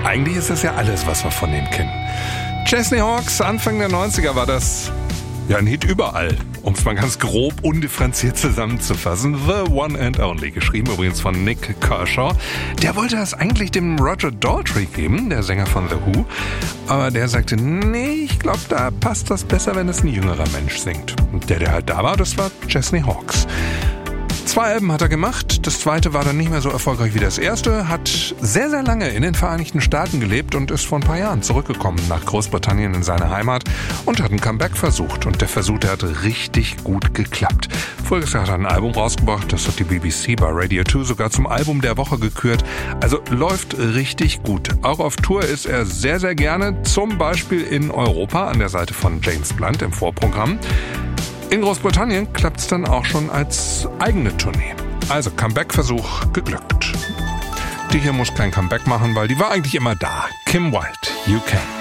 Eigentlich ist das ja alles, was wir von denen kennen. Chesney Hawkes, Anfang der 90er war das ja ein Hit überall, um es mal ganz grob undifferenziert zusammenzufassen. The One and Only, geschrieben übrigens von Nick Kershaw. Der wollte das eigentlich dem Roger Daltrey geben, der Sänger von The Who. Aber der sagte, nee, ich glaube, da passt das besser, wenn es ein jüngerer Mensch singt. Und der halt da war, das war Chesney Hawkes. 2 Alben hat er gemacht, das zweite war dann nicht mehr so erfolgreich wie das erste, hat sehr, sehr lange in den Vereinigten Staaten gelebt und ist vor ein paar Jahren zurückgekommen nach Großbritannien in seine Heimat und hat ein Comeback versucht. Und der Versuch, der hat richtig gut geklappt. Voriges Jahr hat er ein Album rausgebracht, das hat die BBC bei Radio 2 sogar zum Album der Woche gekürt. Also läuft richtig gut. Auch auf Tour ist er sehr, sehr gerne, zum Beispiel in Europa an der Seite von James Blunt im Vorprogramm. In Großbritannien klappt es dann auch schon als eigene Tournee. Also Comeback-Versuch geglückt. Die hier muss kein Comeback machen, weil die war eigentlich immer da. Kim Wilde, You Can.